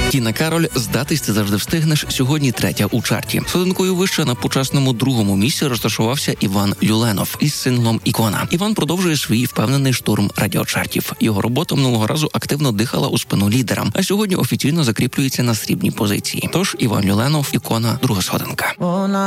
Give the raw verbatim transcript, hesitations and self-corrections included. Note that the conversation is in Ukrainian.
Тіна Кароль «Здатись ти завжди встигнеш» сьогодні третя у чарті. Сходинкою вище на почесному другому місці розташувався Іван Люленов із синглом «Ікона». Іван продовжує свій впевнений штурм радіочартів. Його робота минулого разу активно дихала у спину лідерам, а сьогодні офіційно закріплюється на срібній позиції. Тож Іван Люленов, «Ікона», друга сходинка.